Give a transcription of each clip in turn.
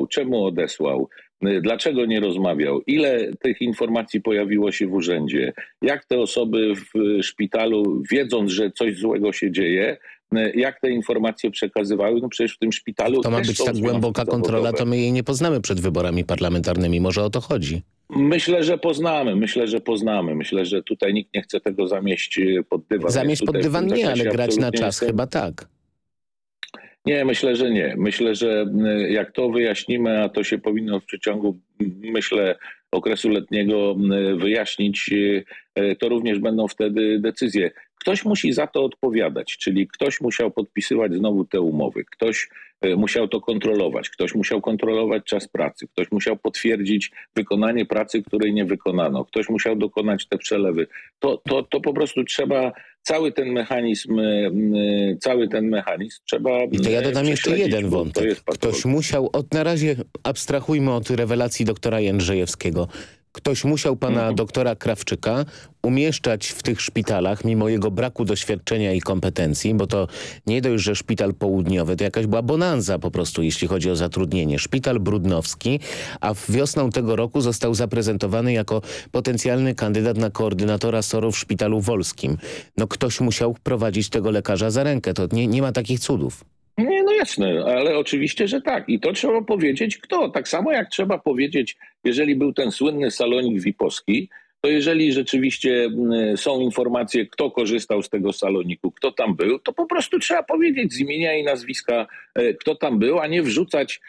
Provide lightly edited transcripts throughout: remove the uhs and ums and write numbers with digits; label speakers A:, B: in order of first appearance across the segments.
A: rozmawiał, czemu odesłał, dlaczego nie rozmawiał, ile tych informacji pojawiło się w urzędzie, jak te osoby w szpitalu, wiedząc, że coś złego się dzieje, jak te informacje przekazywały, no przecież w tym szpitalu
B: To ma
A: też
B: być
A: są
B: tak
A: związki
B: głęboka kontrola,
A: zawodowe.
B: to my jej nie poznamy przed wyborami parlamentarnymi. Może o to chodzi.
A: Myślę, że poznamy. Myślę, że tutaj nikt nie chce tego zamieść pod dywan.
B: Zamieść pod
A: Tutaj w tym
B: dywan nie, ale
A: zakresie
B: grać na
A: absolutnie
B: czas chyba tak.
A: Nie, myślę, że nie. Myślę, że jak to wyjaśnimy, a to się powinno w przeciągu, myślę, okresu letniego wyjaśnić, to również będą wtedy decyzje. Ktoś musi za to odpowiadać, czyli ktoś musiał podpisywać znowu te umowy, ktoś musiał to kontrolować, ktoś musiał kontrolować czas pracy, ktoś musiał potwierdzić wykonanie pracy, której nie wykonano, ktoś musiał dokonać te przelewy. To po prostu trzeba cały ten mechanizm trzeba.
B: I to ja dodam jeszcze
A: prześledzić,
B: jeden
A: bo to
B: wątek.
A: jest
B: Ktoś musiał, na razie abstrahujmy od rewelacji doktora Jędrzejewskiego. Ktoś musiał pana doktora Krawczyka umieszczać w tych szpitalach, mimo jego braku doświadczenia i kompetencji, bo to nie dość, że szpital południowy, to jakaś była bonanza po prostu, jeśli chodzi o zatrudnienie. Szpital brudnowski, a wiosną tego roku został zaprezentowany jako potencjalny kandydat na koordynatora SOR-u w szpitalu wolskim. No ktoś musiał prowadzić tego lekarza za rękę, to nie ma takich cudów.
A: Nie, no jasne, ale oczywiście, że tak. I to trzeba powiedzieć kto. Tak samo jak trzeba powiedzieć, jeżeli był ten słynny salonik VIP-owski, to jeżeli rzeczywiście są informacje, kto korzystał z tego saloniku, kto tam był, to po prostu trzeba powiedzieć z imienia i nazwiska, kto tam był, a nie wrzucać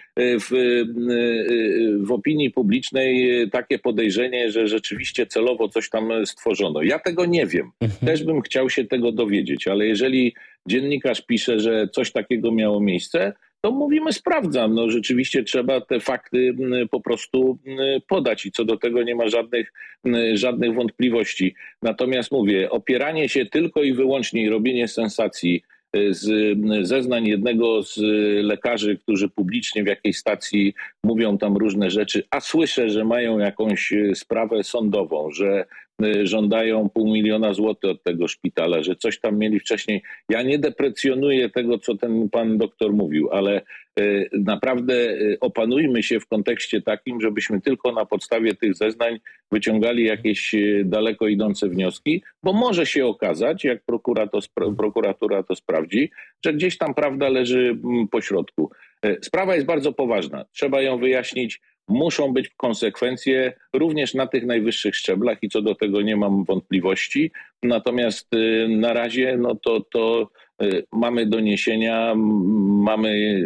A: w opinii publicznej takie podejrzenie, że rzeczywiście celowo coś tam stworzono. Ja tego nie wiem. Też bym chciał się tego dowiedzieć, ale jeżeli dziennikarz pisze, że coś takiego miało miejsce, to mówimy sprawdzam. No rzeczywiście trzeba te fakty po prostu podać i co do tego nie ma żadnych wątpliwości. Natomiast mówię, opieranie się tylko i wyłącznie i robienie sensacji z zeznań jednego z lekarzy, którzy publicznie w jakiejś stacji mówią tam różne rzeczy, a słyszę, że mają jakąś sprawę sądową, że żądają 500 000 złotych od tego szpitala, że coś tam mieli wcześniej. Ja nie deprecjonuję tego, co ten pan doktor mówił, ale naprawdę opanujmy się w kontekście takim, żebyśmy tylko na podstawie tych zeznań wyciągali jakieś daleko idące wnioski, bo może się okazać, jak prokuratura to sprawdzi, że gdzieś tam prawda leży po środku. Sprawa jest bardzo poważna. Trzeba ją wyjaśnić. Muszą być konsekwencje również na tych najwyższych szczeblach i co do tego nie mam wątpliwości. Natomiast na razie no to mamy doniesienia, mamy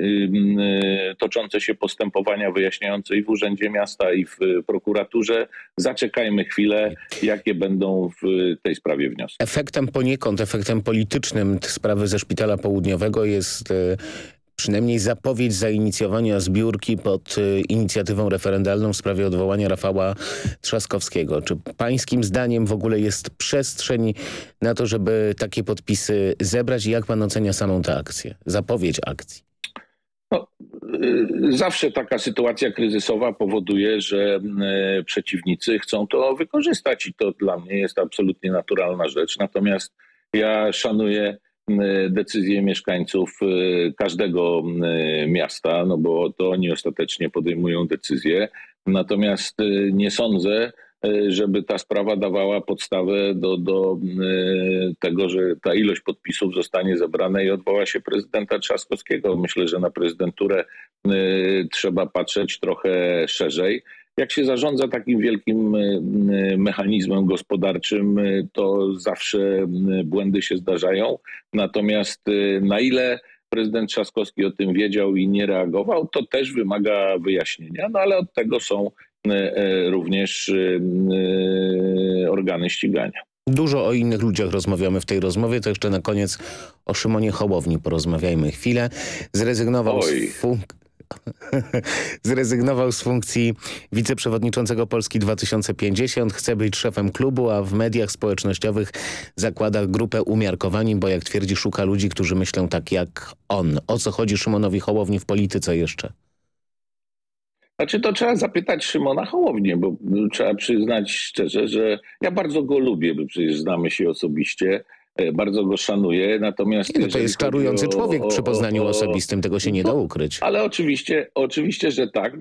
A: toczące się postępowania wyjaśniające i w Urzędzie Miasta, i w prokuraturze. Zaczekajmy chwilę, jakie będą w tej sprawie wnioski.
B: Efektem politycznym sprawy ze Szpitala Południowego jest przynajmniej zapowiedź zainicjowania zbiórki pod inicjatywą referendalną w sprawie odwołania Rafała Trzaskowskiego. Czy pańskim zdaniem w ogóle jest przestrzeń na to, żeby takie podpisy zebrać i jak pan ocenia samą tę akcję, zapowiedź akcji?
A: No, zawsze taka sytuacja kryzysowa powoduje, że przeciwnicy chcą to wykorzystać i to dla mnie jest absolutnie naturalna rzecz. Natomiast ja szanuję decyzje mieszkańców każdego miasta, no bo to oni ostatecznie podejmują decyzje. Natomiast nie sądzę, żeby ta sprawa dawała podstawę do tego, że ta ilość podpisów zostanie zebrana i odwoła się prezydenta Trzaskowskiego. Myślę, że na prezydenturę trzeba patrzeć trochę szerzej. Jak się zarządza takim wielkim mechanizmem gospodarczym, to zawsze błędy się zdarzają. Natomiast na ile prezydent Trzaskowski o tym wiedział i nie reagował, to też wymaga wyjaśnienia. No ale od tego są również organy ścigania.
B: Dużo o innych ludziach rozmawiamy w tej rozmowie, to jeszcze na koniec o Szymonie Hołowni porozmawiajmy chwilę. Zrezygnował z funkcji wiceprzewodniczącego Polski 2050, chce być szefem klubu, a w mediach społecznościowych zakłada grupę umiarkowani, bo jak twierdzi, szuka ludzi, którzy myślą tak jak on. O co chodzi Szymonowi Hołowni w polityce jeszcze?
A: Znaczy to trzeba zapytać Szymona Hołownię, bo trzeba przyznać szczerze, że ja bardzo go lubię, bo przecież znamy się osobiście. Bardzo go szanuję, natomiast...
B: To jest czarujący człowiek przy poznaniu osobistym, tego się nie da ukryć.
A: Ale oczywiście, że tak.